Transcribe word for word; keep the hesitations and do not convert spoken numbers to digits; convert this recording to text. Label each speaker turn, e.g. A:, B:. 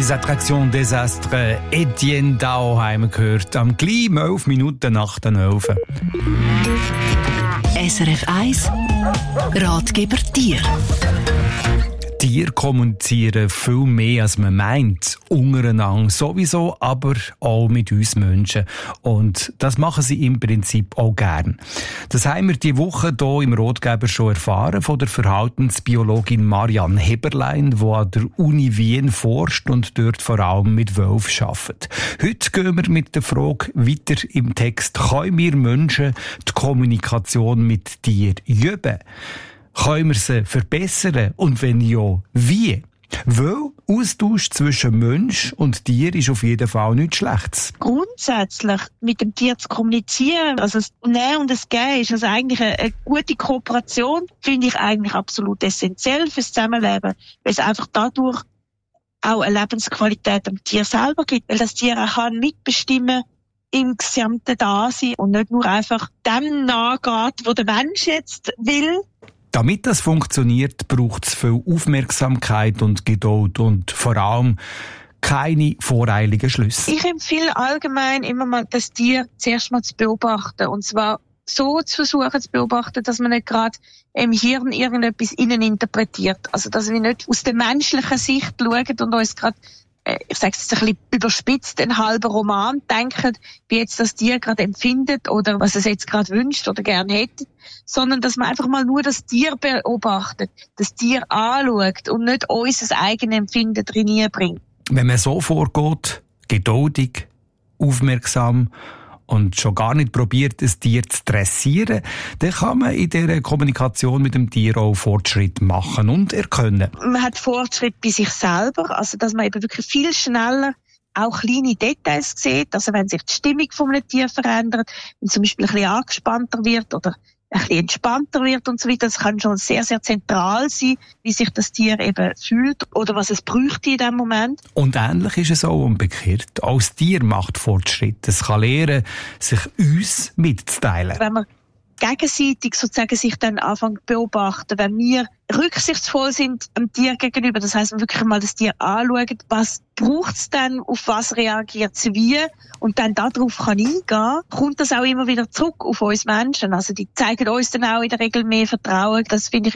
A: Les Attractions des Astres, Etienne Dao haben wir gehört, am gleich elf Minuten nach den elf.
B: S R F eins Ratgeber Tier.
A: Tiere kommunizieren viel mehr, als man meint, untereinander sowieso, aber auch mit uns Menschen. Und das machen sie im Prinzip auch gern. Das haben wir diese Woche hier im Ratgeber schon erfahren von der Verhaltensbiologin Marianne Heberlein, die an der Uni Wien forscht und dort vor allem mit Wölfen arbeitet. Heute gehen wir mit der Frage weiter im Text: Können wir Menschen die Kommunikation mit Tieren üben? Können wir sie verbessern? Und wenn ja, wie? Weil Austausch zwischen Mensch und Tier ist auf jeden Fall nichts Schlechtes.
C: Grundsätzlich mit dem Tier zu kommunizieren, also das Nehmen und das Geben, ist also eigentlich eine, eine gute Kooperation, finde ich eigentlich absolut essentiell fürs Zusammenleben, weil es einfach dadurch auch eine Lebensqualität am Tier selber gibt, weil das Tier auch kann mitbestimmen im gesamten Dasein und nicht nur einfach dem nachgeht, wo der Mensch jetzt will.
A: Damit das funktioniert, braucht es viel Aufmerksamkeit und Geduld und vor allem keine voreiligen Schlüsse.
C: Ich empfehle allgemein immer mal, das Tier zuerst mal zu beobachten. Und zwar so zu versuchen zu beobachten, dass man nicht gerade im Hirn irgendetwas innen interpretiert. Also, dass wir nicht aus der menschlichen Sicht schauen und uns gerade, ich sage es jetzt ein bisschen überspitzt, einen halben Roman denken, wie jetzt das Tier gerade empfindet oder was es jetzt gerade wünscht oder gerne hätte, sondern dass man einfach mal nur das Tier beobachtet, das Tier anschaut und nicht unser eigenes Empfinden drin bringt.
A: Wenn man so vorgeht, geduldig, aufmerksam und schon gar nicht probiert, ein Tier zu dressieren, dann kann man in dieser Kommunikation mit dem Tier auch Fortschritt machen und erkennen.
C: Man hat Fortschritt bei sich selber, also dass man eben wirklich viel schneller auch kleine Details sieht, also wenn sich die Stimmung von einem Tier verändert, wenn zum Beispiel ein bisschen angespannter wird oder ein bisschen entspannter wird und so weiter. Das kann schon sehr, sehr zentral sein, wie sich das Tier eben fühlt oder was es bräuchte in diesem Moment.
A: Und ähnlich ist es auch umgekehrt. Auch das Tier macht Fortschritt. Es kann lernen, sich uns mitzuteilen.
C: Wenn man gegenseitig sozusagen sich dann anfangen zu beobachten, wenn wir rücksichtsvoll sind am Tier gegenüber, das heisst, wirklich mal das Tier anschauen, was braucht es denn, auf was reagiert es wie und dann darauf kann eingehen, kommt das auch immer wieder zurück auf uns Menschen. Also die zeigen uns dann auch in der Regel mehr Vertrauen. Das finde ich